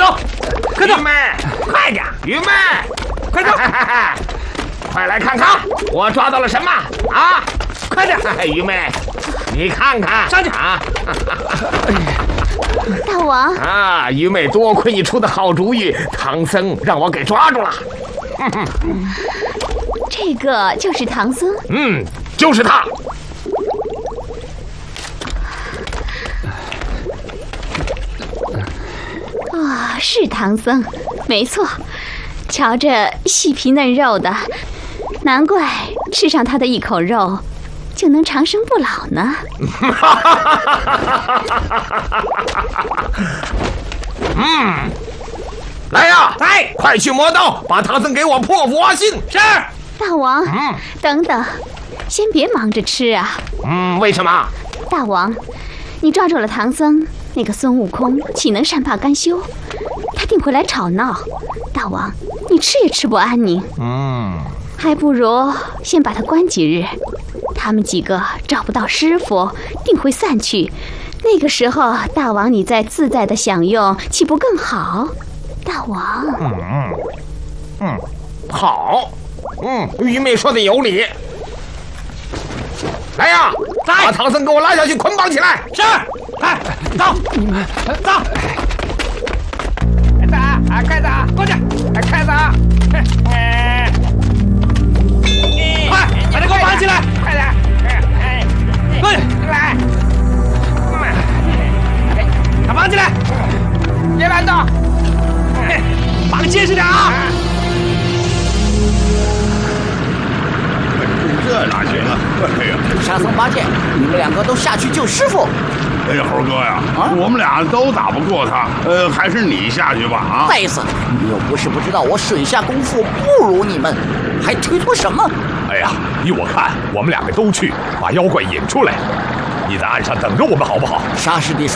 走，快走！ 鱼妹，快点！鱼妹， 快走！ 快来看看，我抓到了什么啊！快点，鱼妹，你看看， 上去啊！ 大王， 啊，鱼妹，多亏你出的好主意，唐僧让我给抓住了。 这个就是唐僧。 就是他。 啊，是唐僧，没错。瞧着细皮嫩肉的，难怪吃上他的一口肉，就能长生不老呢。 来呀， 来， 快去磨刀，把唐僧给我破佛心。 是。 大王，等等，先别忙着吃啊。 为什么？ 大王，你抓住了唐僧，那个孙悟空岂能善罢甘休？他定会来吵闹。大王，你吃也吃不安宁。还不如先把他关几日，他们几个找不到师傅，定会散去。那个时候，大王你再自在的享用，岂不更好？大王， 好，愚昧说的有理。来呀，把唐僧给我拉下去，捆绑起来。 是，哎，走，你们走。 快走，过去，快走， 快，把他给我绑起来， 快点， 过去， 来， 把他绑起来， 别乱动， 绑结实点啊！ 这哪行啊！哎呀， 沙僧、八戒，你们两个都下去救师傅。 哎呀，猴哥呀，我们俩都打不过他，还是你下去吧啊！ 累死！你又不是不知道我水下功夫不如你们，还推脱什么？ 哎呀，依我看，我们两个都去把妖怪引出来，你在岸上等着我们好不好？ 沙师弟说。